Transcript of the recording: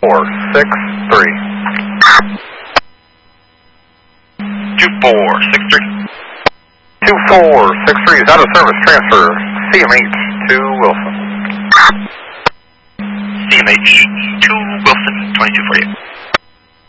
2463. 2463. 2463 is out of service. Transfer CMH to Wilson. CMH to Wilson, 2248.